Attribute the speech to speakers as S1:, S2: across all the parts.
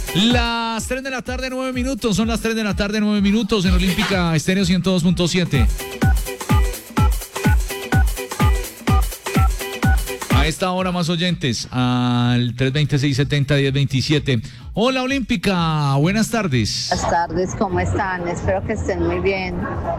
S1: Las 3 de la tarde, 9 minutos. Son las 3 de la tarde, 9 minutos en Olímpica Estéreo 102.7. A esta hora más oyentes al 320-670-1027. Hola Olímpica, buenas tardes.
S2: Buenas tardes, ¿cómo están? Espero que estén muy bien.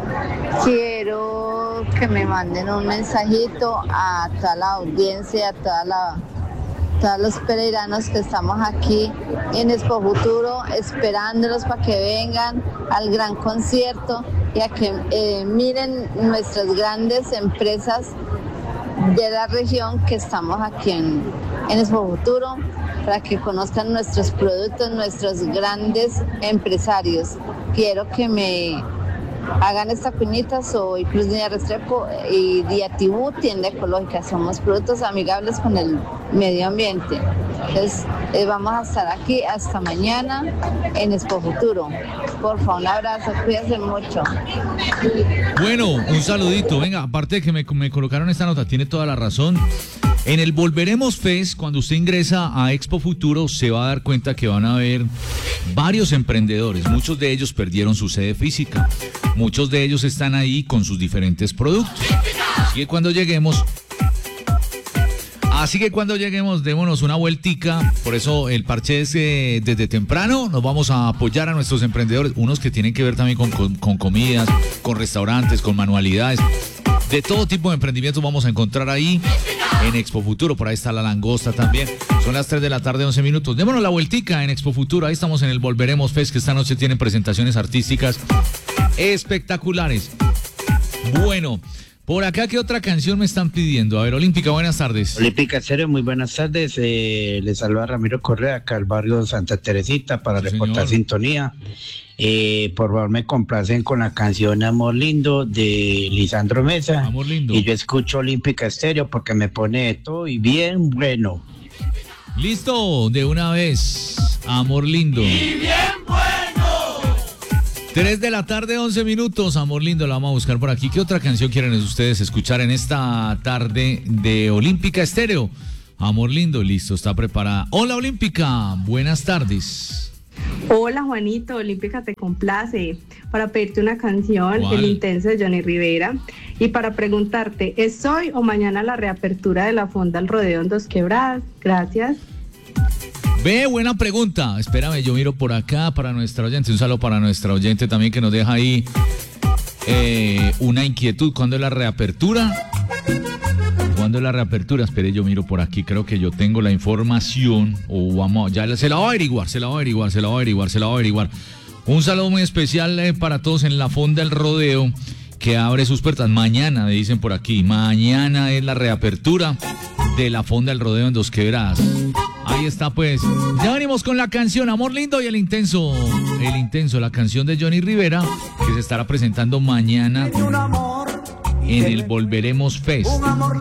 S2: Quiero que me manden un mensajito a toda la audiencia, a todos los peregrinos que estamos aquí en Expo Futuro, esperándolos para que vengan al gran concierto y a que miren nuestras grandes empresas de la región que estamos aquí en Expo Futuro, para que conozcan nuestros productos, nuestros grandes empresarios. Quiero que me hagan esta cuñita. Soy Cruz Niña Restrepo y Diatibú, tienda ecológica. Somos productos amigables con el medio ambiente. Entonces, vamos a estar aquí hasta mañana en Expo Futuro. Por favor, un abrazo, cuídense mucho.
S1: Bueno, un saludito. Venga, aparte de que me colocaron esta nota, tiene toda la razón. En el Volveremos Fest, cuando usted ingresa a Expo Futuro, se va a dar cuenta que van a haber varios emprendedores. Muchos de ellos perdieron su sede física. Muchos de ellos están ahí con sus diferentes productos. Así que cuando lleguemos, démonos una vueltica. Por eso el parche es desde temprano. Nos vamos a apoyar a nuestros emprendedores. Unos que tienen que ver también con comidas, con restaurantes, con manualidades. De todo tipo de emprendimientos vamos a encontrar ahí en Expo Futuro. Por ahí está la langosta también. Son las 3 de la tarde, 11 minutos. Démonos la vueltica en Expo Futuro. Ahí estamos en el Volveremos Fest, que esta noche tienen presentaciones artísticas espectaculares. Bueno, por acá, ¿qué otra canción me están pidiendo? A ver, Olímpica, buenas tardes.
S3: Olímpica Estéreo, muy buenas tardes. Les saluda Ramiro Correa, acá al barrio Santa Teresita, para reportar sintonía. Por favor, me complacen con la canción Amor Lindo de Lisandro Mesa.
S1: Amor Lindo.
S3: Y yo escucho Olímpica Estéreo porque me pone de todo y bien bueno.
S1: Listo, de una vez. Amor Lindo.
S4: Y bien bueno.
S1: 3 de la tarde, 11 minutos. Amor Lindo, la vamos a buscar por aquí. ¿Qué otra canción quieren ustedes escuchar en esta tarde de Olímpica Estéreo? Amor Lindo, listo, está preparada. Hola Olímpica, buenas tardes.
S5: Hola Juanito, Olímpica te complace para pedirte una canción,
S1: ¿Cuál?
S5: El Intenso de Johnny Rivera, y para preguntarte, ¿es hoy o mañana la reapertura de la fonda al rodeo en Dos Quebradas? Gracias.
S1: Ve, buena pregunta. Espérame, yo miro por acá para nuestra oyente. Un saludo para nuestra oyente también que nos deja ahí una inquietud. ¿Cuándo es la reapertura? ¿Cuándo es la reapertura? Espere, yo miro por aquí. Creo que yo tengo la información. O vamos, ya se la voy a averiguar. Un saludo muy especial para todos en la fonda del rodeo, que abre sus puertas mañana, me dicen por aquí. Mañana es la reapertura de la fonda del rodeo en Dos Quebradas. Ahí está, pues. Ya venimos con la canción Amor Lindo y El Intenso, la canción de Johnny Rivera, que se estará presentando mañana en el Volveremos Fest.